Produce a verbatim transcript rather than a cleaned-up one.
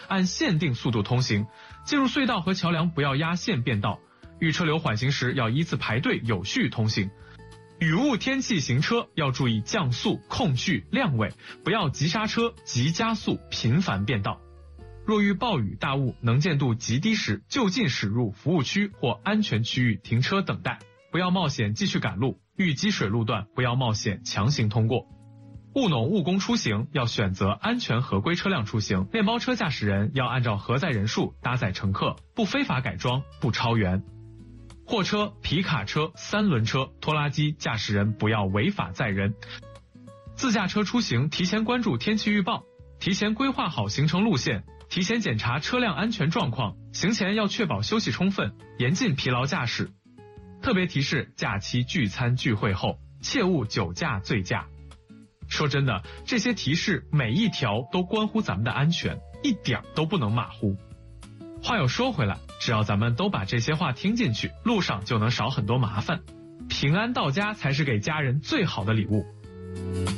按限定速度通行。进入隧道和桥梁不要压线变道。遇车流缓行时要依次排队有序通行。雨雾天气行车要注意降速、控距、亮尾，不要急刹车、急加速、频繁变道。若遇暴雨大雾、能见度极低时，就近驶入服务区或安全区域停车等待，不要冒险继续赶路。遇积水路段，不要冒险强行通过。务农务工出行要选择安全合规车辆出行，面包车驾驶人要按照荷载人数搭载乘客，不非法改装，不超员。货车、皮卡车、三轮车、拖拉机驾驶人不要违法载人。自驾车出行提前关注天气预报，提前规划好行程路线，提前检查车辆安全状况，行前要确保休息充分，严禁疲劳驾驶。特别提示：假期聚餐聚会后，切勿酒驾醉驾。说真的，这些提示每一条都关乎咱们的安全，一点都不能马虎。话又说回来，只要咱们都把这些话听进去，路上就能少很多麻烦。平安到家才是给家人最好的礼物。